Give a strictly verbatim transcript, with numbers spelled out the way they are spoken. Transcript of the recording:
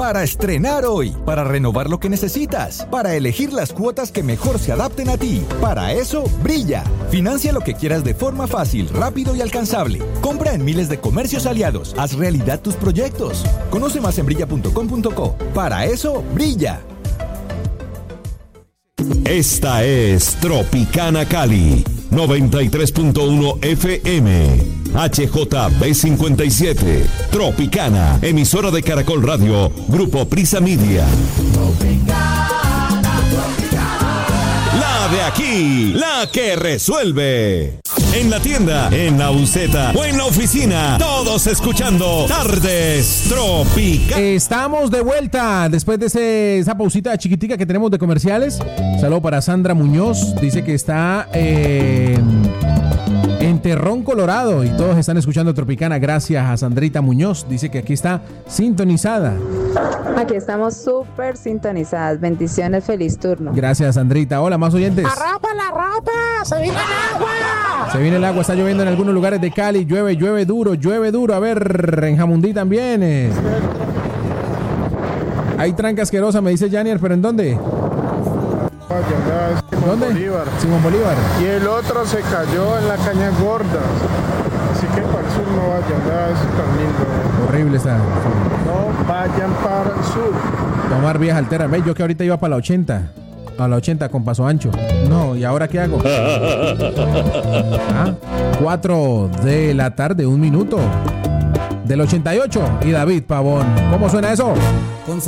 para estrenar hoy, para renovar lo que necesitas, para elegir las cuotas que mejor se adapten a ti. Para eso, Brilla. Financia lo que quieras de forma fácil, rápido y alcanzable. Compra en miles de comercios aliados. Haz realidad tus proyectos. Conoce más en brilla punto com punto co. Para eso, Brilla. Esta es Tropicana Cali, noventa y tres punto uno F M, H J B cincuenta y siete, Tropicana, emisora de Caracol Radio, Grupo Prisa Media. Tropicana, Tropicana. La de aquí, la que resuelve. En la tienda, en la buseta o en la oficina, todos escuchando Tardes Tropicana. Estamos de vuelta después de ese, esa pausita chiquitica que tenemos de comerciales. Saludo para Sandra Muñoz, dice que está eh, en Terrón, Colorado, y todos están escuchando Tropicana. Gracias a Sandrita Muñoz, dice que aquí está sintonizada. Aquí estamos súper sintonizadas. Bendiciones, feliz turno. Gracias, Sandrita. Hola, más oyentes. ¡Arrapa la ropa! ¡Se viene el agua! Se viene el agua, está lloviendo en algunos lugares de Cali. Llueve, llueve duro, llueve duro. A ver, en Jamundí también. Eh. Hay tranca asquerosa, me dice Janier, ¿pero en dónde? Simón ¿Dónde? Bolívar. Simón Bolívar. Y el otro se cayó en la caña gorda. Así que para el sur no vayan, nada, eso es tan lindo. ¿Eh? Horrible está. No vayan para el sur. Tomar vías alternas. ¿Ves? Yo que ahorita iba para la ochenta. A la ochenta con paso ancho. No, ¿y ahora qué hago? ¿Ah? cuatro de la tarde, un minuto. Del ochenta y ocho. Y David Pavón. ¿Cómo suena eso?